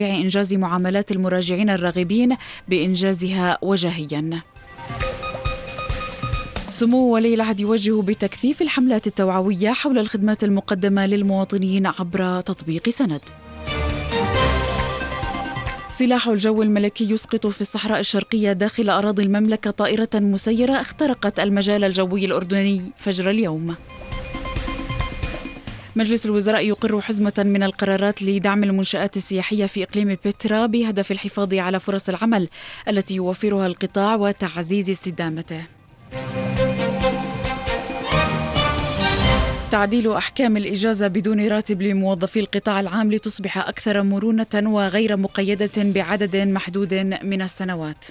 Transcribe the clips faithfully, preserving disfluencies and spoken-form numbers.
إنجاز معاملات المراجعين الراغبين بإنجازها وجاهيا. سمو ولي العهد يوجه بتكثيف الحملات التوعوية حول الخدمات المقدمة للمواطنين عبر تطبيق سند. سلاح الجو الملكي يسقط في الصحراء الشرقية داخل أراضي المملكة طائرة مسيرة اخترقت المجال الجوي الأردني فجر اليوم. مجلس الوزراء يقر حزمة من القرارات لدعم المنشآت السياحية في إقليم بترا بهدف الحفاظ على فرص العمل التي يوفرها القطاع وتعزيز استدامته. تعديل أحكام الإجازة بدون راتب لموظفي القطاع العام لتصبح أكثر مرونة وغير مقيدة بعدد محدود من السنوات.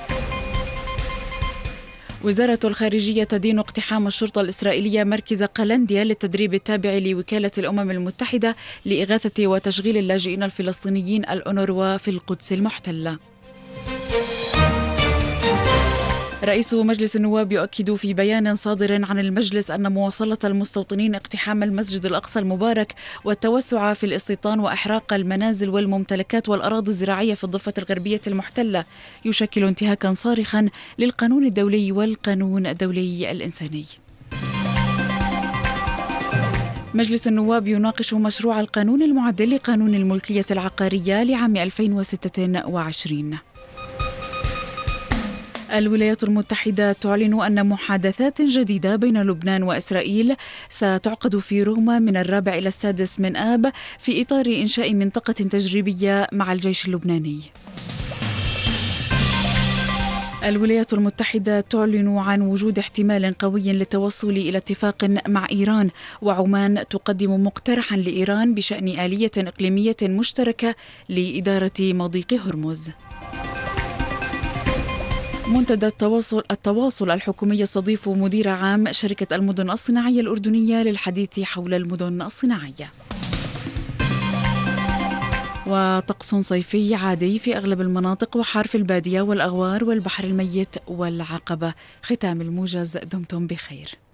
وزارة الخارجية تدين اقتحام الشرطة الإسرائيلية مركز قلنديا للتدريب التابع لوكالة الأمم المتحدة لإغاثة وتشغيل اللاجئين الفلسطينيين الأونروا في القدس المحتلة. رئيس مجلس النواب يؤكد في بيان صادر عن المجلس أن مواصلة المستوطنين اقتحام المسجد الأقصى المبارك والتوسع في الاستيطان وإحراق المنازل والممتلكات والأراضي الزراعية في الضفة الغربية المحتلة يشكل انتهاكا صارخا للقانون الدولي والقانون الدولي الإنساني. مجلس النواب يناقش مشروع القانون المعدل لقانون الملكية العقارية لعام ألفين وستة وعشرين. الولايات المتحدة تعلن أن محادثات جديدة بين لبنان وإسرائيل ستعقد في روما من الرابع إلى السادس من آب في إطار إنشاء منطقة تجريبية مع الجيش اللبناني. الولايات المتحدة تعلن عن وجود احتمال قوي للتوصل إلى اتفاق مع إيران، وعمان تقدم مقترحا لإيران بشأن آلية إقليمية مشتركة لإدارة مضيق هرمز. منتدى التواصل التواصل الحكومي يستضيف مدير عام شركة المدن الصناعية الأردنية للحديث حول المدن الصناعية. وطقس صيفي عادي في أغلب المناطق وحار في البادية والأغوار والبحر الميت والعقبة. ختام الموجز، دمتم بخير.